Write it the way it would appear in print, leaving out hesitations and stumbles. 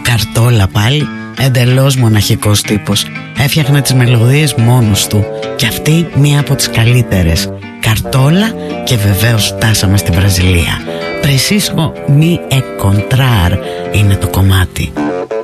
Καρτόλα πάλι, εντελώς μοναχικός τύπος. Έφτιαχνε τις μελωδίες μόνος του και αυτή μία από τις καλύτερες. Καρτόλα, και βεβαίως φτάσαμε στη Βραζιλία. Preciso me encontrar είναι το κομμάτι.